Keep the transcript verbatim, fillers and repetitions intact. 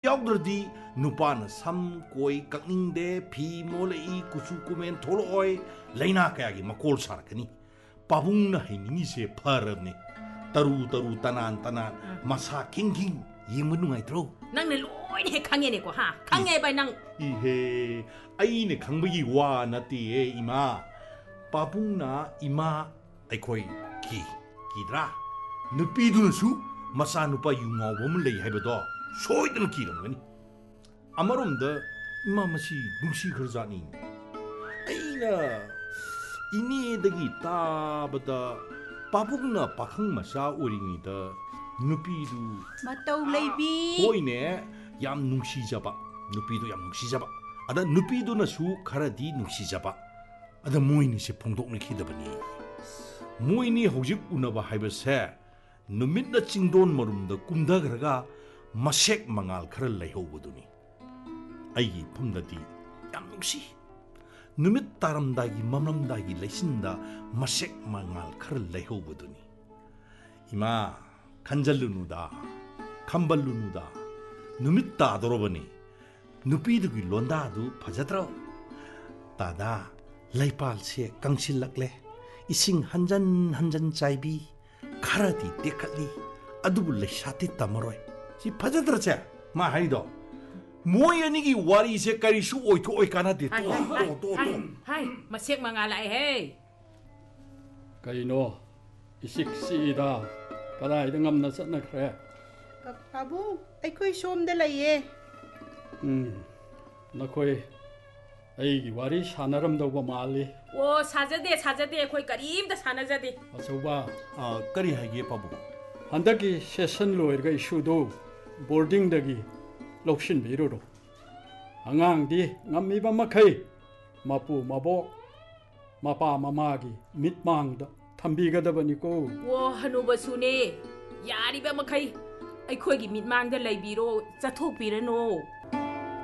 याउद्रदी नुपान सम कोई ककनिंग दे फी मोलई कुसु कुमेन थोलोय लेना कयागी मकोल सारकनी पाबुंग न हैनिंगी से फरबने तरु तरु तनान तनान मसा किंग किंग येंबु नुंगाइत्रो नंग ने लोय ने खंगे ने को हा खंगे बाय नंग इहे आई ने खंबगी वा नती ए इमा पाबुंग ना इमा अखोई की कीद्रा नुपीदुनसु मसा नुपा युंगावम लई हाइबदो सोइदन कीरमगनी अमरोमद इमा मसी नुंसी खरजानी अइना इने दगी ताबदा पाबुंगना पाखंग मसा ओरिङिदा नुपीदु मतौ लैबी होइने याम नुंसी जबा नुपीदु याम नुंसी जबा अदा नुपीदुनसु खरदी नुंसी जबा अदा मोइनी से फोंदोकने खिदबनी मोइनी हौजिक उनबा हाइबसे नुमितना चिंगदोन मरुमदा कुमदगरगा मसेक मंगाल खर लैहौबदुनी अइगी फमददी याम नुंसी नुमित तारमदागी ममरमदागी लैसिंदा मसेक मंगाल खर लैहौबदुनी इमा खंजलुनुदा खंबलुनुदा नुमित तादोरबनी नुपीदुगी लोंदादु फजत्रो तादा लैपाल से कंसिलकले इसिंग हंजन हंजन चाइबी खरदी देखली अदुबु लैसाते तमरोय सी फजद्रचे मा हाइदो मोय अनिगी वारी से करिसु ओइथो ओइ कानादे तो तो तो हाय मसेक मंगा लाए हे कइनो इसिक सीदा कदाइदा ngamna चतनख्रे पाबु अखोई सोमदा लइए 음 नखोई अइगी वारी सानरमदौबा माली ओ साजदे साजदे अखोई करीमदा सानजदे अचौबा आ करी हाइगे Pabu हंदकी session लोइरगा इशुदो boarding दगी लौसिन बिरोरो अंगांगदी ngamiba makai mapu mabok mapa mamagi mitmangda थम्बीगदबनी को वो हनुबसुने यारीबा मखै अखोइगी मिटमांगदा लैबिरो चथोक बिरनो